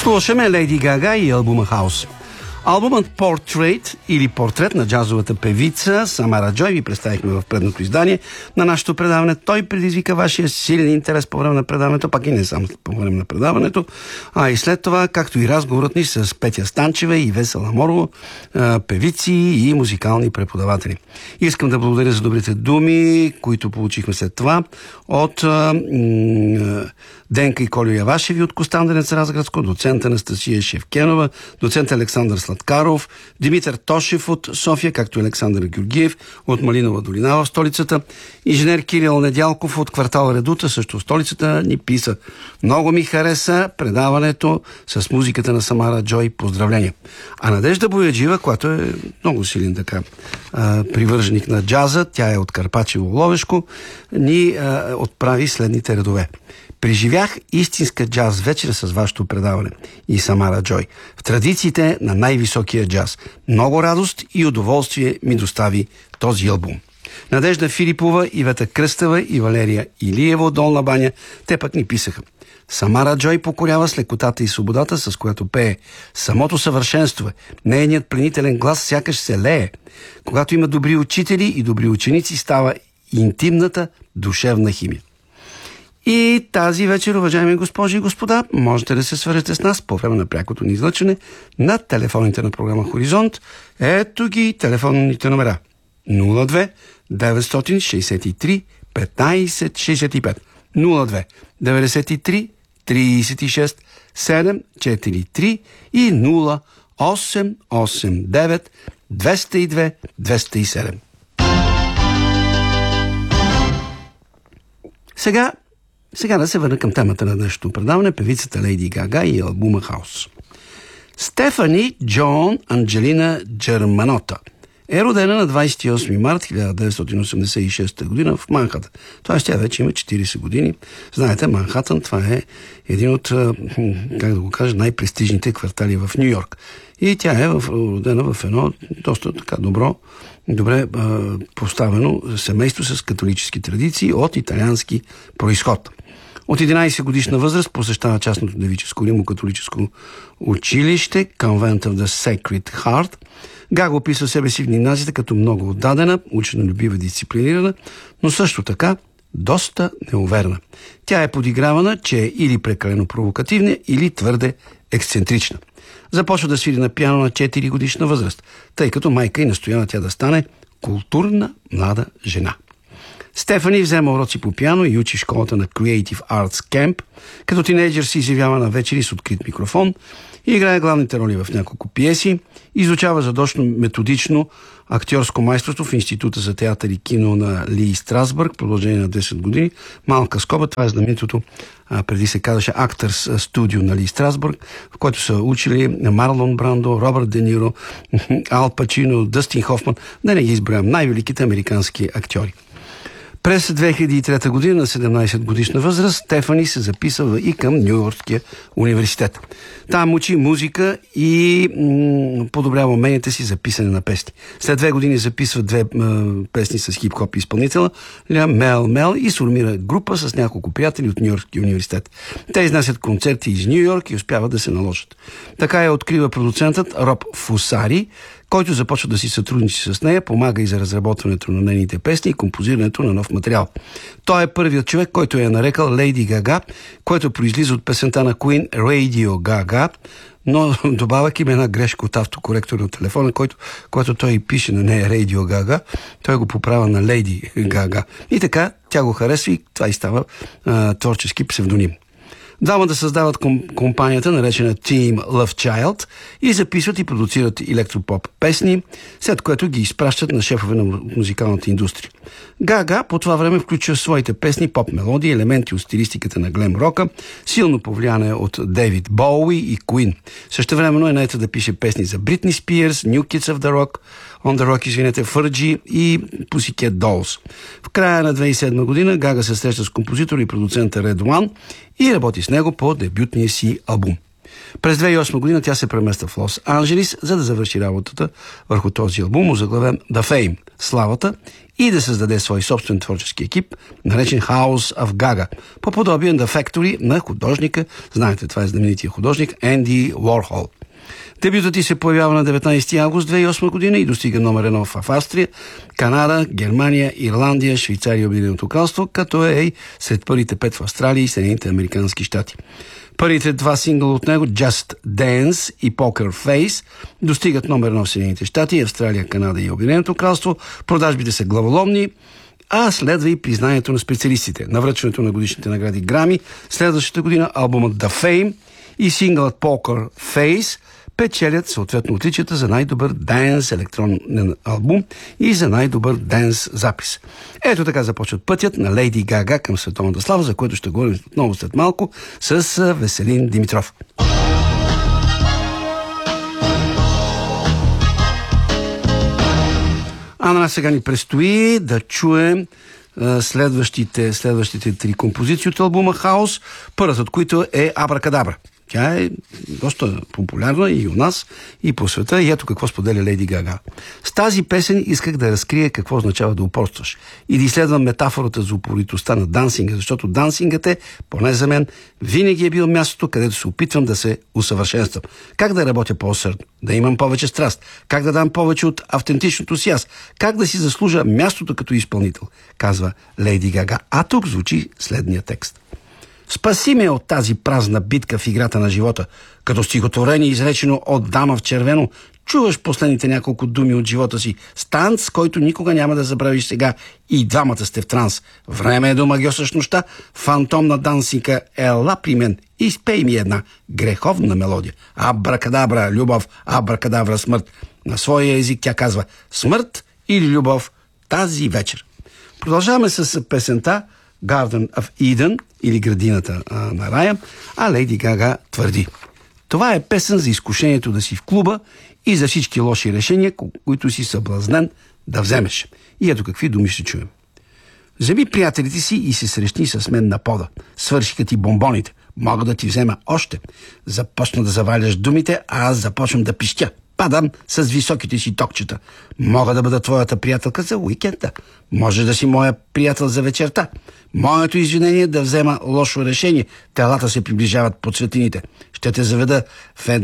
Слушаме Лейди Гага и албума Хаус. Албумът Portrait или Портрет на джазовата певица Самара Джой ви представихме в предното издание на нашето предаване. Той предизвика вашия силен интерес по време на предаването, пак и не само по време на предаването, а и след това, както и разговорът ни с Петя Станчева и Весела Морова, певици и музикални преподаватели. Искам да благодаря за добрите думи, които получихме след това от Денка и Колю Явашеви от Костанденец Разградско, доцент Анастасия Шевкенова, доцент Александър Сладкаров, Димитър Тошев от София, както и Александър Георгиев от Малинова долина в столицата, инженер Кирил Недялков от квартал Редута, също в столицата, ни писа: много ми хареса предаването с музиката на Самара Джой. Поздравления. А Надежда Бояджиева, която е много силен така привърженик на джаза, тя е от Карпачево Ловешко, ни отправи следните редове. Преживях истинска джаз вечер с вашето предаване и Самара Джой в традициите на най-високия джаз. Много радост и удоволствие ми достави този албум. Надежда Филипова, Ивета Кръстева и Валерия Илиева от Долна баня, те пък ни писаха: Самара Джой покорява с лекотата и свободата, с която пее. Самото съвършенство е. Нейният пленителен глас сякаш се лее. Когато има добри учители и добри ученици, става интимната душевна химия. И тази вечер, уважаеми госпожи и господа, можете да се свържете с нас по време на прякото ни излъчване на телефоните на програма Хоризонт. Ето ги телефонните номера: 02 963 1565, 02 93 36 743 и 0889 202 207. Сега да се върна към темата на днешното предаване, певицата Лейди Гага и албума Хаус. Стефани Джон Анджелина Джерманота е родена на 28 март 1986 година в Манхатън. Т.е. тя вече има 40 години. Знаете, Манхатън, това е един от, как да го кажа, най-престижните квартали в Ню Йорк. И тя е родена в едно доста така добре поставено семейство с католически традиции от италиански произход. От 11 годишна възраст посещава частното девическо римо-католическо училище Convent of the Sacred Heart. Гага описва себе си в гимназията като много отдадена, ученолюбива, дисциплинирана, но също така доста неуверена. Тя е подигравана, че е или прекалено провокативна, или твърде ексцентрична. Започва да свири на пиано на 4 годишна възраст, тъй като майка й настоява тя да стане културна млада жена. Стефани взема уроци по пиано и учи в школата на Creative Arts Camp. Като тинейджър се изявява на вечери с открит микрофон и играе главните роли в няколко пиеси. Изучава задочно методично актьорско майсторство в Института за театър и кино на Ли Страсбърг в продължение на 10 години. Малка скоба, това е знаменитото, преди се казваше Actors Studio на Ли Страсбърг, в който са учили Марлон Брандо, Робърт Де Ниро, Ал Пачино, Дъстин Хофман, да не ги изброям, най-великите американски актьори. През 2003 година на 17 годишна възраст Стефани се записва и към Ню-Йоркския университет. Там учи музика и подобрява уменията си за писане на песни. След 2 години записва 2 песни с хип-хоп изпълнителя Мел и сформира група с няколко приятели от Ню-Йоркския университет. Те изнасят концерти из Ню-Йорк и успяват да се наложат. Така я открива продуцентът Роб Фусари, който започва да си сътрудничи с нея, помага и за разработването на нейните песни и композирането на нов материал. Той е първият човек, който я нарекал Лейди Гага, който произлиза от песента на Queen Radio Gaga, но добавяк им една грешка от автокоректора на телефона, който той пише на нея Radio Gaga, той го поправя на Лейди Гага. И така тя го харесва и това и става творчески псевдоним. Двама да създават компанията, наречена Team Love Child, и записват и продуцират електропоп песни, след което ги изпращат на шефове на музикалната индустрия. Гага по това време включва в своите песни поп-мелодии, елементи от стилистиката на глем рока, силно повлияне от Дейвид Боуи и Queen. Същевременно е наета да пише песни за Бритни Спиърс, New Kids on the Rock, Фърджи и Pussycat Dolls. В края на 2007 година Гага се среща с композитор и продуцента Red One и работи с него по дебютния си албум. През 2008 година тя се премества в Лос-Анджелис, за да завърши работата върху този албум, озаглавен The Fame – Славата, и да създаде свой собствен творчески екип, наречен House of Gaga, по подобие на The Factory на художника, знаете, това е знаменития художник Енди Уорхол. Дебютът ѝ се появява на 19 август 2008 година и достига номер 1 в Австрия, Канада, Германия, Ирландия, Швейцария и Обединеното кралство, като е сред първите 5 в Австралия и Съединените американски щати. Първите 2 сингъла от него, Just Dance и Poker Face, достигат номер 1 в Съединените щати, Австралия, Канада и Обединеното кралство. Продажбите са главоломни, а следва и признанието на специалистите. На връчването на годишните награди Грами следващата година албумът The Fame и синглът Poker Face печелят съответно отличията за най-добър денс електронен албум и за най-добър денс запис. Ето така започват пътят на Лейди Гага към световната слава, за което ще говорим отново след малко с Веселин Димитров. А на нас сега ни предстои да чуем следващите 3 композиции от албума Хаос, първата от които е Абракадабра. Тя е доста популярна и у нас, и по света. И ето какво споделя Лейди Гага. С тази песен исках да разкрия какво означава да упорстваш и да изследвам метафората за упоритостта на дансинга, защото дансингът е, поне за мен, винаги е бил мястото, където се опитвам да се усъвършенствам. Как да работя по-усърдно, да имам повече страст, как да дам повече от автентичното си аз, как да си заслужа мястото като изпълнител, казва Лейди Гага. А тук звучи следния текст. Спаси ме от тази празна битка в играта на живота. Като стихотворение, изречено от дама в червено, чуваш последните няколко думи от живота си. С танц, който никога няма да забравиш сега. И двамата сте в транс. Време е да омагьосаш нощта. Фантомна дансинка, ела при мен и спей ми една греховна мелодия. Абракадабра, любов, абракадабра, смърт. На своя език тя казва смърт или любов тази вечер. Продължаваме с песента Garden of Eden или Градината на рая, а Лейди Гага твърди: това е песен за изкушението да си в клуба и за всички лоши решения, които си съблазнен да вземеш. И ето какви думи ще чуем. Вземи приятелите си и се срещни с мен на пода. Свършиха ти бомбоните. Мога да ти взема още. Започна да заваляш думите, а аз започвам да пищя. Падам с високите си токчета. Мога да бъда твоята приятелка за уикенда. Може да си моя приятел за вечерта. Моето извинение е да взема лошо решение. Телата се приближават по светлините. Ще те заведа в една